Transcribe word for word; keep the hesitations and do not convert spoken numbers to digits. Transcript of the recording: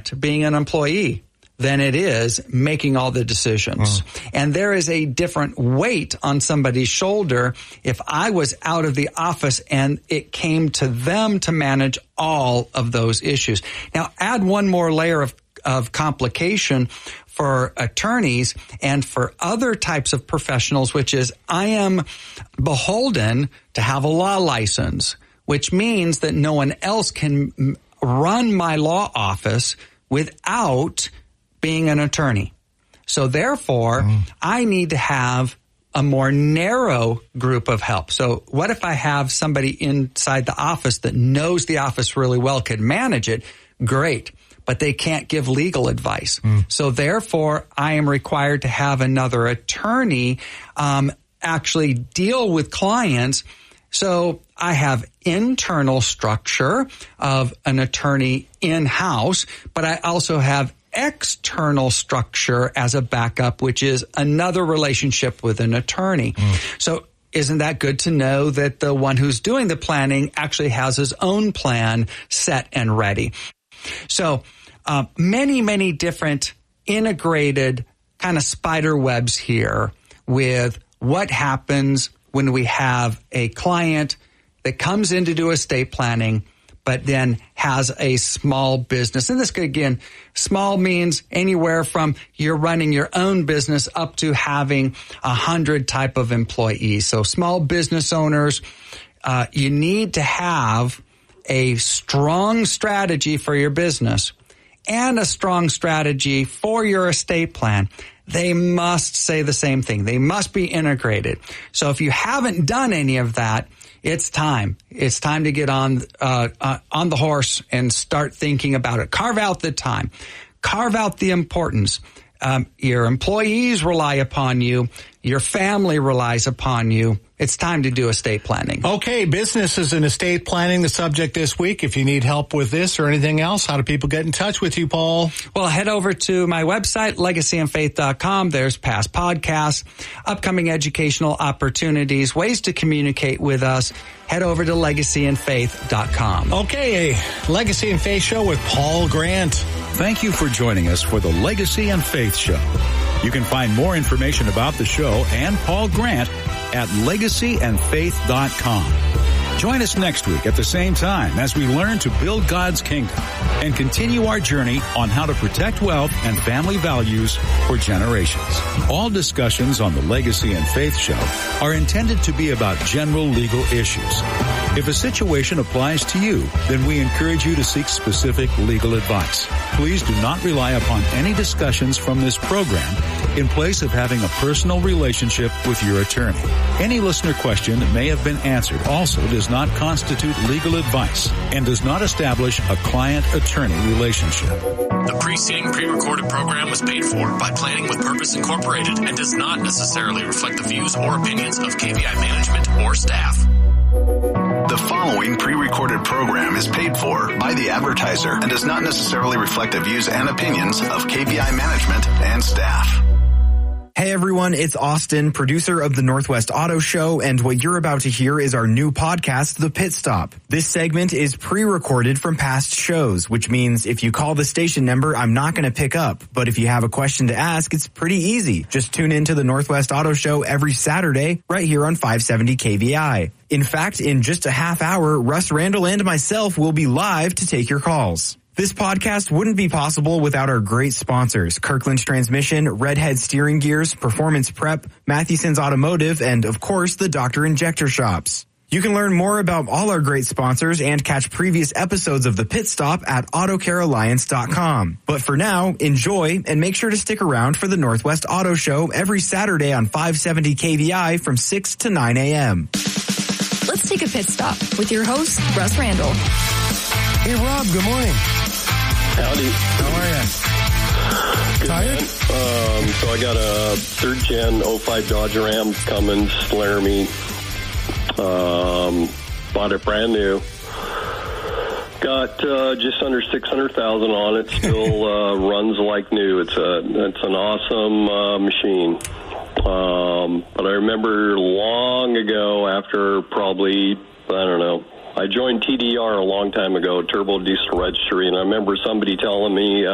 different being an employee than it is making all the decisions. Mm. And there is a different weight on somebody's shoulder if I was out of the office and it came to them to manage all of those issues. Now, add one more layer of, of complication for attorneys and for other types of professionals, which is I am beholden to have a law license, which means that no one else can run my law office without being an attorney. So therefore, mm. I need to have a more narrow group of help. So what if I have somebody inside the office that knows the office really well, could manage it? Great. But they can't give legal advice. Mm. So therefore, I am required to have another attorney um, actually deal with clients. So I have internal structure of an attorney in-house, but I also have external structure as a backup, which is another relationship with an attorney. Mm. So isn't that good to know that the one who's doing the planning actually has his own plan set and ready? So uh, many, many different integrated kind of spider webs here with what happens when we have a client that comes in to do estate planning, but then has a small business. And this could, again, small means anywhere from you're running your own business up to having a hundred type of employees. So small business owners, uh, you need to have a strong strategy for your business and a strong strategy for your estate plan. They must say the same thing. They must be integrated. So if you haven't done any of that, it's time. It's time to get on uh, uh, on the horse and start thinking about it. Carve out the time. Carve out the importance. Um, your employees rely upon you. Your family relies upon you. It's time to do estate planning. Okay, businesses and estate planning, the subject this week. If you need help with this or anything else, how do people get in touch with you, Paul? Well, head over to my website, legacy and faith dot com. There's past podcasts, upcoming educational opportunities, ways to communicate with us. Head over to legacy and faith dot com. Okay, a Legacy and Faith show with Paul Grant. Thank you for joining us for the Legacy and Faith show. You can find more information about the show and Paul Grant at legacy and faith dot com. Join us next week at the same time as we learn to build God's kingdom and continue our journey on how to protect wealth and family values for generations. All discussions on the Legacy and Faith show are intended to be about general legal issues. If a situation applies to you, then we encourage you to seek specific legal advice. Please do not rely upon any discussions from this program in place of having a personal relationship with your attorney. Any listener question that may have been answered also does not constitute legal advice and does not establish a client-attorney relationship. The preceding pre-recorded program was paid for by Planning with Purpose Incorporated and does not necessarily reflect the views or opinions of K V I management or staff. The following pre-recorded program is paid for by the advertiser and does not necessarily reflect the views and opinions of K V I management and staff. Hey everyone, it's Austin, producer of the Northwest Auto Show, and what you're about to hear is our new podcast, The Pit Stop. This segment is pre-recorded from past shows, which means if you call the station number, I'm not going to pick up. But if you have a question to ask, it's pretty easy. Just tune into the Northwest Auto Show every Saturday, right here on five seventy K V I. In fact, in just a half hour, Russ Randall and myself will be live to take your calls. This podcast wouldn't be possible without our great sponsors, Kirkland's Transmission, Redhead Steering Gears, Performance Prep, Matheson's Automotive, and of course, the Doctor Injector Shops. You can learn more about all our great sponsors and catch previous episodes of The Pit Stop at auto care alliance dot com. But for now, enjoy and make sure to stick around for the Northwest Auto Show every Saturday on five seventy K V I from six to nine a.m. Let's take a pit stop with your host, Russ Randall. Hey, Rob, good morning. Howdy. How are you? Good, Tired? Um, so I got a third gen oh five Dodge Ram Cummins Laramie. Um, bought it brand new. Got uh, just under six hundred thousand on it. Still uh, runs like new. It's a it's an awesome uh, machine. Um, but I remember long ago, after probably I don't know. I joined T D R a long time ago, Turbo Diesel Registry, and I remember somebody telling me, uh,